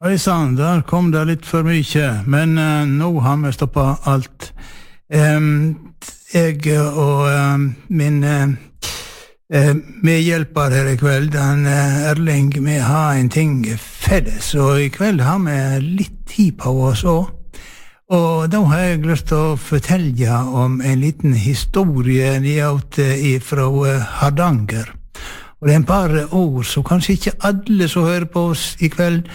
Oi sann, der kom det litt for mye, men nå har vi stoppet alt. Jeg og min medhjelper her i kveld, Erling, vi har en ting felles, og i kveld har vi litt tid på oss også. Og da har jeg lyst til å fortelle om en liten historie fra Hardanger. Og det er en par ord som kanskje ikke alle som hører på oss i kveld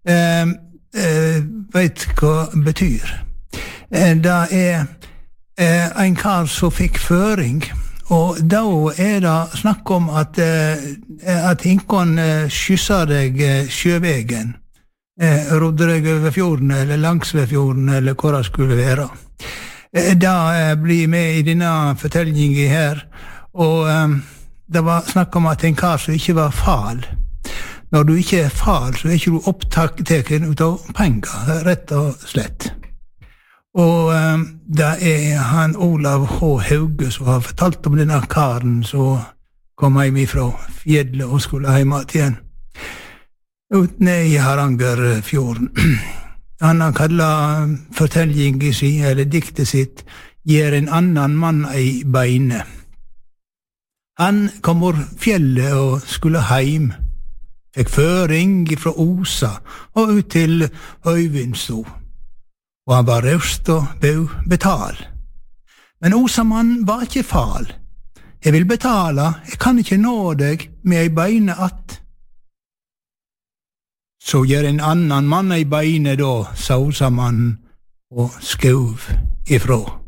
vet hva betyr. Det er en kar som fikk føring, og da er det snakk om at hinkon skysser deg sjøvegen, rodde deg over fjorden, eller langs ved fjorden, eller hvor det skulle være. Det blir med i denne fortellingen her, og det var snakk om at en kar som ikke var fal. Når du ikke er far, så er ikke du opptaken ut av penger, rett og slett. Og det er han Olav H. Hauge som har fortalt om denne karen som kom hjem fra fjellet og skulle hjem igjen. Ut ned i Hardangerfjorden. Han har kallet fortellingen sin, eller diktet sitt, «Gjer en annan mann ei beine». Han kom over fjellet og skulle hjem. Fikk føring fra Osa og ut til Høyvindsto. Og han var raust og bau betal. Men Osamann var ikke fal. Jeg vil betale, jeg kan ikke nå deg med ei beine att. Så gjør en annan mann ei beine da, sa Osamannen og skauv ifrå.